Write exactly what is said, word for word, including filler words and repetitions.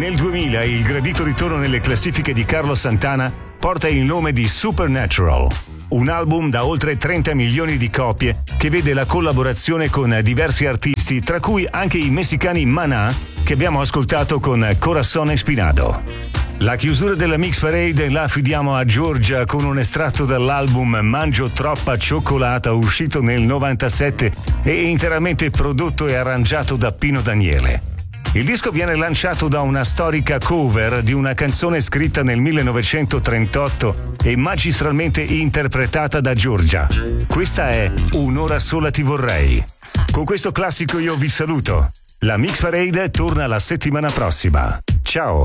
Nel duemila il gradito ritorno nelle classifiche di Carlos Santana porta il nome di Supernatural, un album da oltre trenta milioni di copie che vede la collaborazione con diversi artisti, tra cui anche i messicani Maná, che abbiamo ascoltato con Corazón Espinado. La chiusura della Mix Parade la affidiamo a Giorgia con un estratto dall'album Mangio troppa cioccolata, uscito nel novantasette e interamente prodotto e arrangiato da Pino Daniele. Il disco viene lanciato da una storica cover di una canzone scritta nel millenovecentotrentotto e magistralmente interpretata da Giorgia. Questa è Un'ora sola ti vorrei. Con questo classico io vi saluto. La Mix Parade torna la settimana prossima. Ciao!